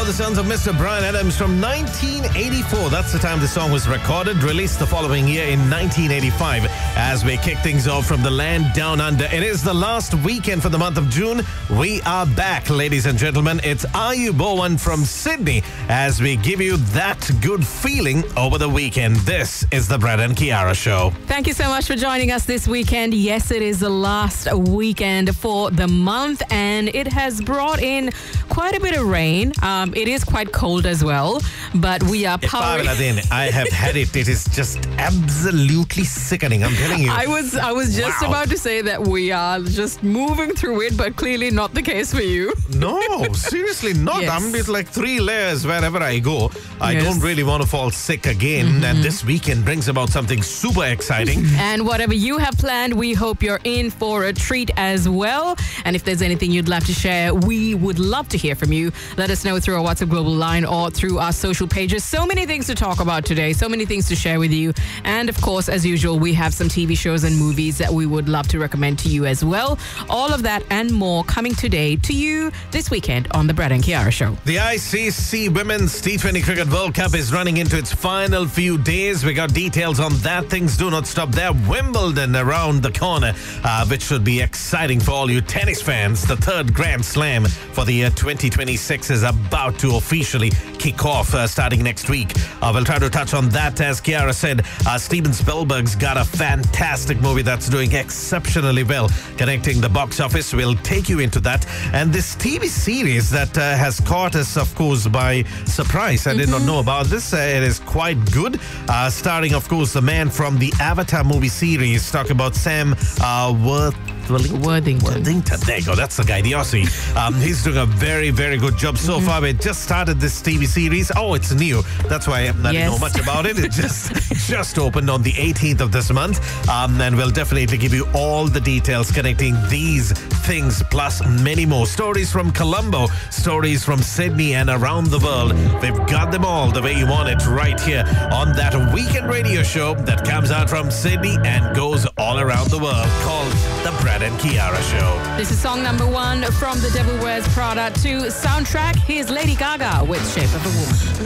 about the sounds of Mr. Bryan Adams from 1984. That's the time the song was recorded, released the following year in 1985. As we kick things off from the land down under, it is the last weekend for the month of June. We are back, ladies and gentlemen. It's Ayu Bowen from Sydney as we give you that good feeling over the weekend. This is the Brad and Kiara Show. Thank you so much for joining us this weekend. Yes, it is the last weekend for the month, and it has brought in quite a bit of rain. It is quite cold as well, but we are powering. I have had it. It is just absolutely sickening. I'm telling you. I was just about to say that we are just moving through it, but clearly not the case for you. No, seriously not. Yes. I'm with like 3 layers wherever I go. I don't really want to fall sick again. And this weekend brings about something super exciting. And whatever you have planned, we hope you're in for a treat as well. And if there's anything you'd love to share, we would love to hear from you. Let us know through our WhatsApp global line or through our social pages. So many things to talk about today, so many things to share with you. And of course, as usual, we have some TV shows and movies that we would love to recommend to you as well. All of that and more coming today to you this weekend on the Brad and Kiara Show. The ICC Women's T20 Cricket World Cup is running into its final few days. We got details on that. Things do not stop there. Wimbledon around the corner, which should be exciting for all you tennis fans. The third Grand Slam for the year 2026 is about to officially kick off starting next week. We'll try to touch on that. As Kiara said, Steven Spielberg's got a fantastic movie that's doing exceptionally well, connecting the box office. We'll take you into that. And this TV series that has caught us, of course, by surprise. I did not know about this. It is quite good. Starring, of course, the man from the Avatar movie series. Talk about Sam Worthington. There you go. That's the guy, the Aussie. He's doing a very, very good job so far. We just started this TV series. Oh, it's new. That's why I didn't know much about it. It just opened on the 18th of this month. And we'll definitely give you all the details connecting these things plus many more. Stories from Colombo, stories from Sydney and around the world. We've got them all the way you want it right here on that weekend radio show that comes out from Sydney and goes all around the world, called the Brad and Kiara Show. This is song number 1 from The Devil Wears Prada 2 soundtrack. Here's Lady Gaga with Shape of a Woman.